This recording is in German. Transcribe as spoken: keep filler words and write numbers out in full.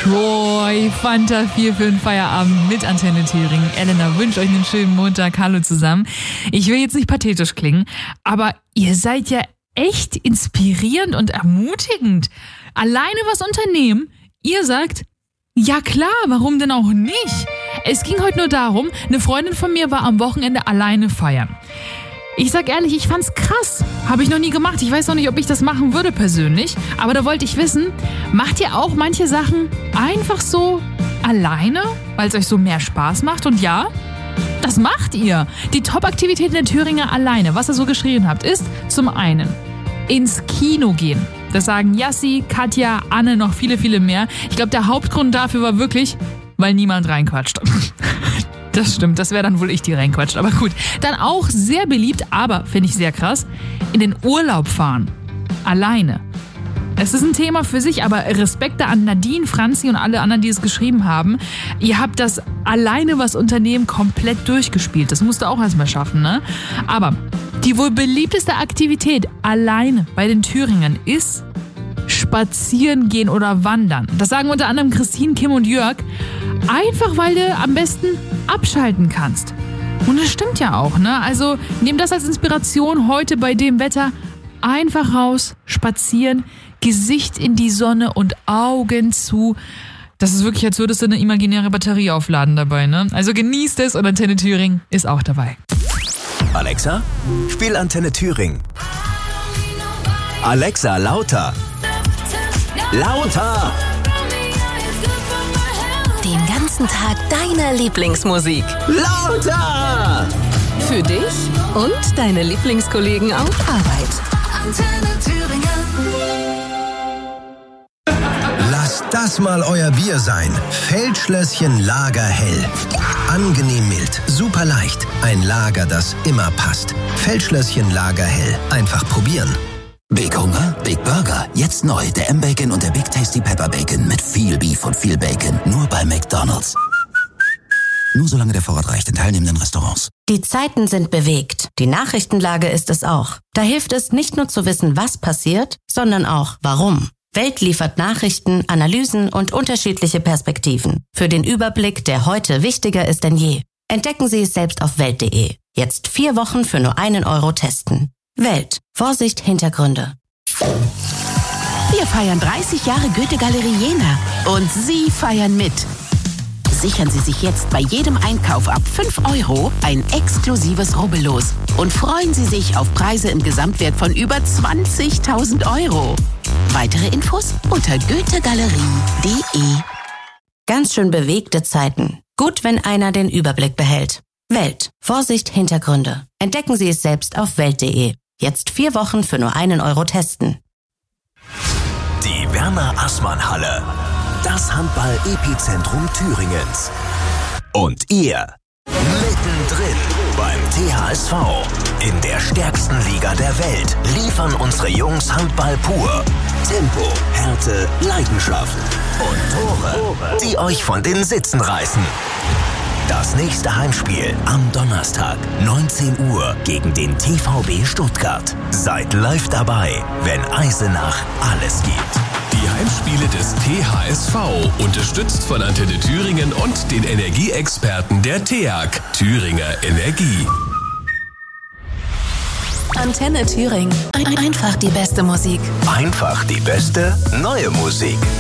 Troy, Fanta vier für den Feierabend mit Antenne Thüringen. Elena wünscht euch einen schönen Montag. Hallo zusammen. Ich will jetzt nicht pathetisch klingen, aber ihr seid ja echt inspirierend und ermutigend. Alleine was unternehmen, ihr sagt, ja klar, warum denn auch nicht? Es ging heute nur darum, eine Freundin von mir war am Wochenende alleine feiern. Ich sag ehrlich, ich fand's krass. Habe ich noch nie gemacht. Ich weiß noch nicht, ob ich das machen würde persönlich. Aber da wollte ich wissen, macht ihr auch manche Sachen einfach so alleine, weil es euch so mehr Spaß macht? Und ja, das macht ihr. Die Top-Aktivität der Thüringer alleine, was ihr so geschrieben habt, ist zum einen ins Kino gehen. Das sagen Jassi, Katja, Anne, noch viele, viele mehr. Ich glaube, der Hauptgrund dafür war wirklich, weil niemand reinquatscht. Das stimmt, das wäre dann wohl ich, die reinquatscht. Aber gut, dann auch sehr beliebt, aber finde ich sehr krass, in den Urlaub fahren. Alleine. Es ist ein Thema für sich, aber Respekt da an Nadine, Franzi und alle anderen, die es geschrieben haben. Ihr habt das alleine was Unternehmen komplett durchgespielt. Das musst du auch erstmal schaffen, ne? Aber die wohl beliebteste Aktivität alleine bei den Thüringern ist spazieren gehen oder wandern. Das sagen unter anderem Christine, Kim und Jörg. Einfach, weil du am besten abschalten kannst. Und das stimmt ja auch, ne? Also nehmt das als Inspiration heute bei dem Wetter. Einfach raus, spazieren, Gesicht in die Sonne und Augen zu. Das ist wirklich, als würdest du eine imaginäre Batterie aufladen dabei, ne? Also genießt es und Antenne Thüringen ist auch dabei. Alexa, spiel Antenne Thüringen. Alexa, lauter. Lauter! Den ganzen Tag deine Lieblingsmusik. Lauter! Für dich und deine Lieblingskollegen auf Arbeit. Antenne Thüringen. Lasst das mal euer Bier sein. Feldschlösschen Lager hell. Angenehm mild, super leicht. Ein Lager, das immer passt. Feldschlösschen Lager hell. Einfach probieren. Big Hunger, Big Burger. Jetzt neu. Der M-Bacon und der Big Tasty Pepper Bacon. Mit viel Beef und viel Bacon. Nur bei McDonald's. Nur solange der Vorrat reicht in teilnehmenden Restaurants. Die Zeiten sind bewegt. Die Nachrichtenlage ist es auch. Da hilft es nicht nur zu wissen, was passiert, sondern auch warum. Welt liefert Nachrichten, Analysen und unterschiedliche Perspektiven. Für den Überblick, der heute wichtiger ist denn je. Entdecken Sie es selbst auf welt punkt de. Jetzt vier Wochen für nur einen Euro testen. Welt. Vorsicht, Hintergründe. Wir feiern dreißig Jahre Goethe-Galerie Jena. Und Sie feiern mit. Sichern Sie sich jetzt bei jedem Einkauf ab fünf Euro ein exklusives Rubbellos. Und freuen Sie sich auf Preise im Gesamtwert von über zwanzigtausend Euro. Weitere Infos unter goethegalerie punkt de. Ganz schön bewegte Zeiten. Gut, wenn einer den Überblick behält. Welt. Vorsicht, Hintergründe. Entdecken Sie es selbst auf welt punkt de. Jetzt vier Wochen für nur einen Euro testen. Die Werner-Assmann-Halle. Das Handball-Epizentrum Thüringens. Und ihr mittendrin beim T H S V. In der stärksten Liga der Welt liefern unsere Jungs Handball pur. Tempo, Härte, Leidenschaft und Tore, die euch von den Sitzen reißen. Das nächste Heimspiel am Donnerstag, neunzehn Uhr gegen den T V B Stuttgart. Seid live dabei, wenn Eisenach alles gibt. Die Heimspiele des T H S V, unterstützt von Antenne Thüringen und den Energieexperten der T E A G, Thüringer Energie. Antenne Thüringen. Ein- Einfach die beste Musik. Einfach die beste neue Musik.